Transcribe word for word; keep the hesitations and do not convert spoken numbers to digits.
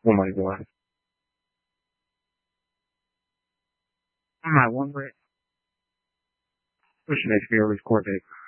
Oh my god. I'm not one bit. Push an H B O record date.